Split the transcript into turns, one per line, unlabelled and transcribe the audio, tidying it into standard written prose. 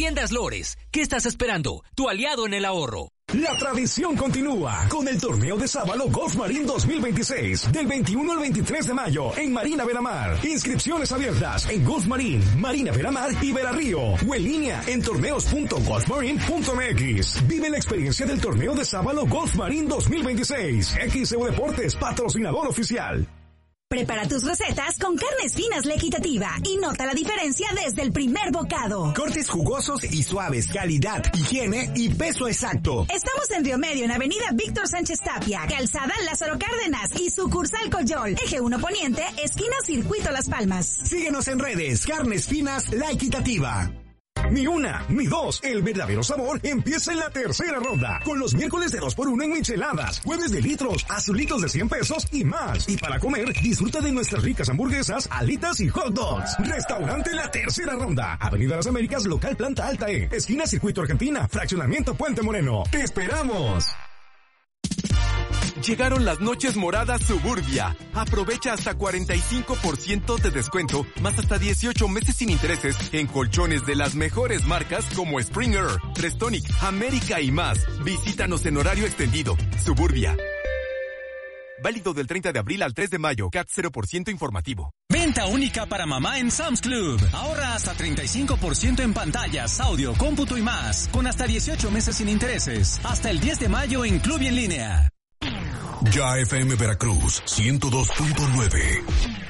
Tiendas Lores, ¿qué estás esperando? Tu aliado en el ahorro.
La tradición continúa con el torneo de Sábalo Golf Marine 2026 del 21 al 23 de mayo en Marina Veramar. Inscripciones abiertas en Golf Marine, Marina Veramar y Verarrío o en línea en torneos.golfmarine.mx. Vive la experiencia del torneo de Sábalo Golf Marine 2026. XEU Deportes, patrocinador oficial.
Prepara tus recetas con Carnes Finas La Equitativa y nota la diferencia desde el primer bocado.
Cortes jugosos y suaves, calidad, higiene y peso exacto.
Estamos en Río Medio, en Avenida Víctor Sánchez Tapia, Calzada Lázaro Cárdenas y sucursal Coyol, Eje 1 Poniente, esquina Circuito Las Palmas.
Síguenos en redes, Carnes Finas La Equitativa.
Ni una, ni dos, el verdadero sabor empieza en la tercera ronda, con los miércoles de 2x1 en micheladas, jueves de litros, azulitos de 100 pesos y más. Y para comer, disfruta de nuestras ricas hamburguesas, alitas y hot dogs. Restaurante La Tercera Ronda, Avenida Las Américas, local Planta Alta E, esquina Circuito Argentina, fraccionamiento Puente Moreno. ¡Te esperamos!
Llegaron las noches moradas Suburbia. Aprovecha hasta 45% de descuento, más hasta 18 meses sin intereses en colchones de las mejores marcas como Springer, Restonic, América y más. Visítanos en horario extendido. Suburbia. Válido del 30 de abril al 3 de mayo. CAT 0% informativo.
Venta única para mamá en Sam's Club. Ahorra hasta 35% en pantallas, audio, cómputo y más. Con hasta 18 meses sin intereses. Hasta el 10 de mayo en Club y en línea.
Ya FM Veracruz 102.9.